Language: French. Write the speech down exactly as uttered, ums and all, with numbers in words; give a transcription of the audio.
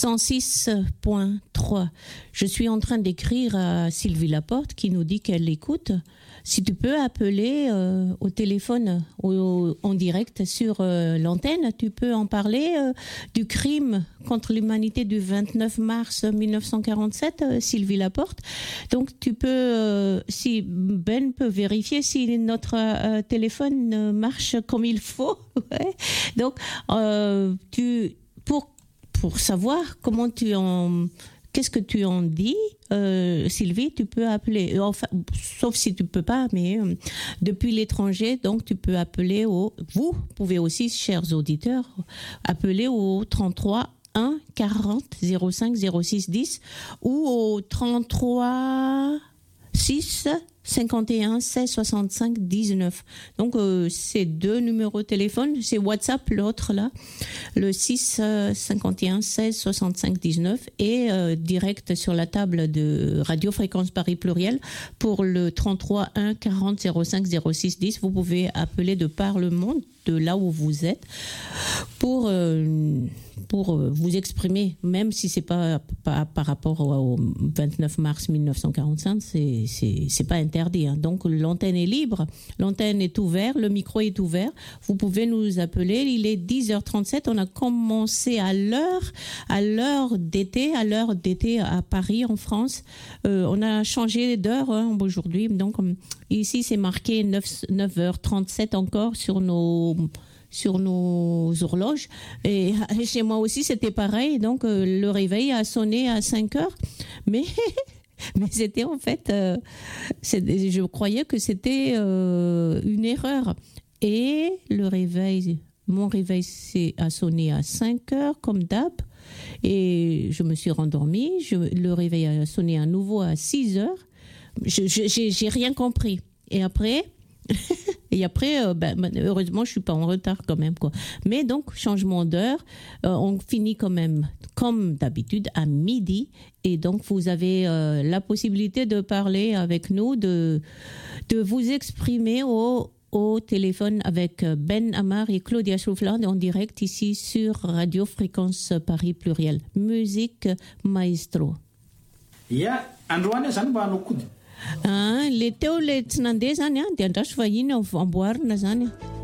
cent six point trois. Je suis en train d'écrire à Sylvie Laporte qui nous dit qu'elle écoute. Si tu peux appeler euh, au téléphone au, en direct sur euh, l'antenne, tu peux en parler euh, du crime contre l'humanité du vingt-neuf mars mille neuf cent quarante-sept, euh, Sylvie Laporte. Donc tu peux, euh, si Ben peut vérifier si notre euh, téléphone marche comme il faut. Ouais. Donc euh, tu pour pour savoir comment tu en Qu'est-ce que tu en dis, euh, Sylvie? Tu peux appeler, enfin, sauf si tu peux pas, mais euh, depuis l'étranger, donc tu peux appeler au. Vous pouvez aussi, chers auditeurs, appeler au trente-trois un quarante zéro cinq zéro six dix ou au trente-trois six cinquante et un seize soixante-cinq dix-neuf. Donc euh, c'est deux numéros de téléphone, c'est WhatsApp l'autre là, le six cinquante et un seize soixante-cinq dix-neuf et euh, direct sur la table de Radio Fréquence Paris Pluriel pour le trente-trois un quarante zéro cinq zéro six dix. Vous pouvez appeler de par le monde, de là où vous êtes, pour euh, pour vous exprimer, même si c'est pas, pas par rapport au vingt-neuf mars mille neuf cent quarante-cinq, c'est c'est c'est pas interdit. Hein. Donc l'antenne est libre, l'antenne est ouverte, le micro est ouvert. Vous pouvez nous appeler. Il est dix heures trente-sept. On a commencé à l'heure à l'heure d'été, à l'heure d'été à Paris en France. Euh, on a changé d'heure hein, aujourd'hui. Donc ici c'est marqué neuf heures trente-sept encore sur nos sur nos horloges. Et chez moi aussi, c'était pareil. Donc, euh, le réveil a sonné à cinq heures. Mais, mais c'était en fait... Euh, c'est, je croyais que c'était euh, une erreur. Et le réveil... Mon réveil a sonné à cinq heures, comme d'hab. Et je me suis rendormie. Je, le réveil a sonné à nouveau à six heures. Je, je, j'ai, j'ai rien compris. Et après... Et après, euh, ben, heureusement, je suis pas en retard quand même, quoi. Mais donc, changement d'heure, euh, on finit quand même, comme d'habitude, à midi. Et donc, vous avez euh, la possibilité de parler avec nous, de, de vous exprimer au, au téléphone avec Ben Amar et Claudia Schufland en direct ici sur Radio Fréquence Paris Pluriel. Musique maestro. Yeah, androany zany mba hanao kody. Ah, le teo le tsy nandeha zany a dia andraso vahiny amboarina zany.